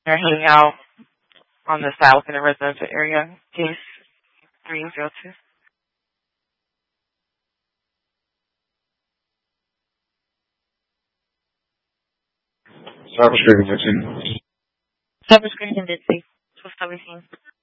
They're hanging out on the south in a residential area. Case 302. Cybersecurity convention. Cybersecurity convincing. Su establishment.